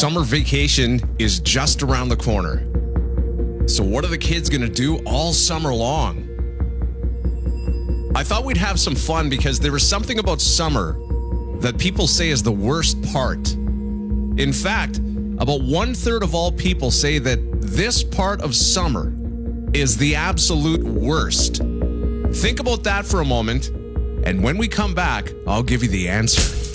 Summer vacation is just around the corner. So what are the kids going to do all summer long? I thought we'd have some fun because there is something about summer that people say is the worst part. In fact, about 1/3 of all people say that this part of summer is the absolute worst. Think about that for a moment, and when we come back, I'll give you the answer.